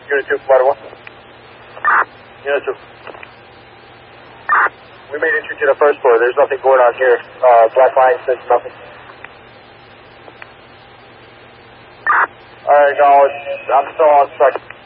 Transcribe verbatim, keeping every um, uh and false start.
Unit two, Flight one. Unit two. We made entry to the first floor. There's nothing going on here. Uh, black line says nothing. Alright, no, I'm still on second.